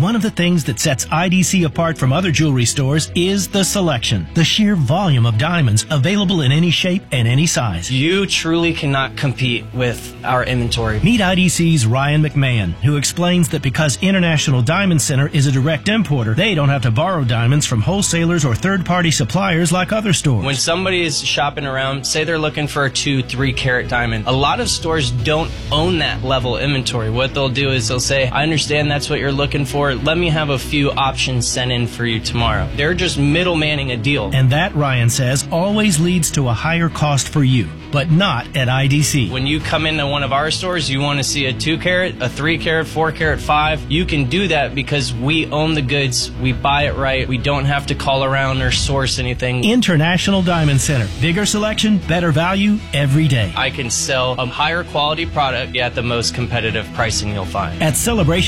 One of the things that sets IDC apart from other jewelry stores is the selection, the sheer volume of diamonds available in any shape and any size. You truly cannot compete with our inventory. Meet IDC's Ryan McMahon, who explains that because International Diamond Center is a direct importer, they don't have to borrow diamonds from wholesalers or third-party suppliers like other stores. When somebody is shopping around, say they're looking for a 2-3 carat diamond, a lot of stores don't own that level inventory. What they'll do is they'll say, I understand that's what you're looking for. Let me have a few options sent in for you tomorrow. They're just middlemaning a deal. And that, Ryan says, always leads to a higher cost for you, but not at IDC. When you come into one of our stores, you want to see a 2 carat, a 3 carat, 4 carat, 5. You can do that because we own the goods. We buy it right. We don't have to call around or source anything. International Diamond Center. Bigger selection, better value every day. I can sell a higher quality product at the most competitive pricing you'll find. At Celebration